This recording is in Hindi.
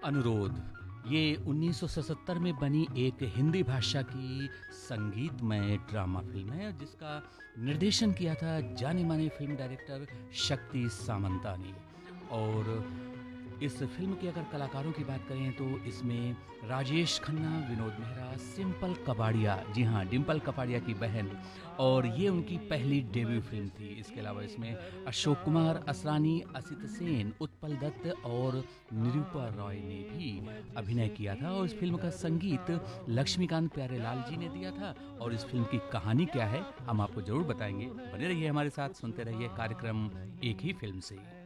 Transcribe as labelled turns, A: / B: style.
A: अनुरोध ये 1977 में बनी एक हिंदी भाषा की संगीतमय ड्रामा फिल्म है जिसका निर्देशन किया था जाने माने फिल्म डायरेक्टर शक्ति सामंता ने। और इस फिल्म के अगर कलाकारों की बात करें तो इसमें राजेश खन्ना, विनोद मेहरा, सिंपल कपाड़िया, जी हाँ डिम्पल कपाड़िया की बहन, और ये उनकी पहली डेब्यू फिल्म थी। इसके अलावा इसमें अशोक कुमार, असरानी, असित सेन, उत्पल दत्त और निरूपा रॉय ने भी अभिनय किया था। और इस फिल्म का संगीत लक्ष्मीकांत प्यारेलाल जी ने दिया था। और इस फिल्म की कहानी क्या है हम आपको जरूर बताएंगे। बने रहिए हमारे साथ, सुनते रहिए कार्यक्रम एक ही फिल्म से।